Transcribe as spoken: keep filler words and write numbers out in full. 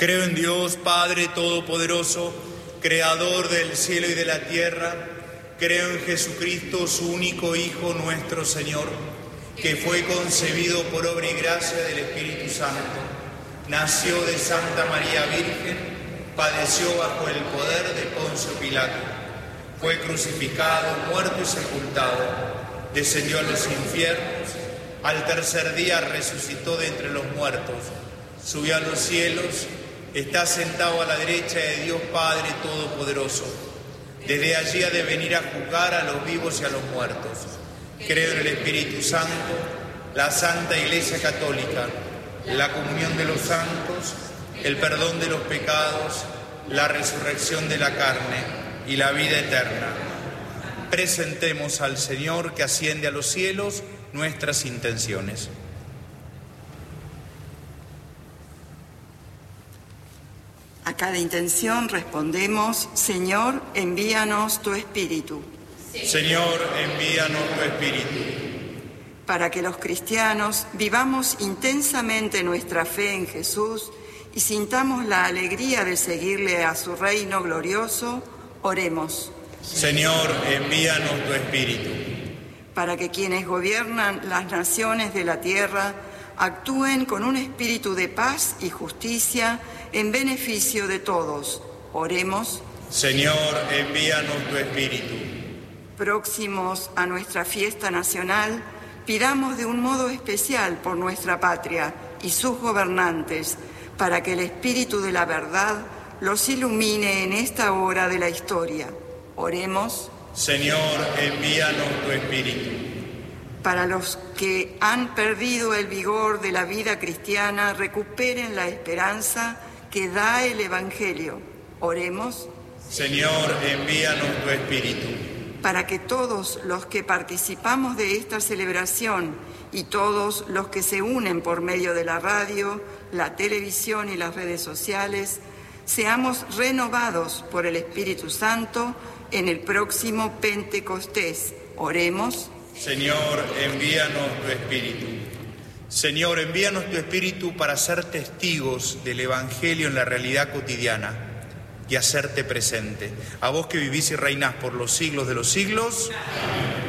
Creo en Dios, Padre Todopoderoso, Creador del cielo y de la tierra. Creo en Jesucristo, su único Hijo, nuestro Señor, que fue concebido por obra y gracia del Espíritu Santo. Nació de Santa María Virgen, padeció bajo el poder de Poncio Pilato. Fue crucificado, muerto y sepultado. Descendió a los infiernos. Al tercer día resucitó de entre los muertos. Subió a los cielos. Está sentado a la derecha de Dios Padre Todopoderoso. Desde allí ha de venir a juzgar a los vivos y a los muertos. Creo en el Espíritu Santo, la Santa Iglesia Católica, la comunión de los santos, el perdón de los pecados, la resurrección de la carne y la vida eterna. Presentemos al Señor, que asciende a los cielos, nuestras intenciones. A cada intención respondemos: Señor, envíanos tu Espíritu. Señor, envíanos tu Espíritu. Para que los cristianos vivamos intensamente nuestra fe en Jesús y sintamos la alegría de seguirle a su reino glorioso, oremos. Señor, envíanos tu Espíritu. Para que quienes gobiernan las naciones de la tierra actúen con un espíritu de paz y justicia en beneficio de todos, oremos. Señor, envíanos tu Espíritu. Próximos a nuestra fiesta nacional, pidamos de un modo especial por nuestra patria y sus gobernantes, para que el Espíritu de la verdad los ilumine en esta hora de la historia. Oremos. Señor, envíanos tu Espíritu. Para los que han perdido el vigor de la vida cristiana, recuperen la esperanza que da el Evangelio. Oremos. Señor, envíanos tu Espíritu. Para que todos los que participamos de esta celebración y todos los que se unen por medio de la radio, la televisión y las redes sociales, seamos renovados por el Espíritu Santo en el próximo Pentecostés. Oremos. Señor, envíanos tu Espíritu. Señor, envíanos tu Espíritu para ser testigos del Evangelio en la realidad cotidiana y hacerte presente. A vos que vivís y reinás por los siglos de los siglos. Amén.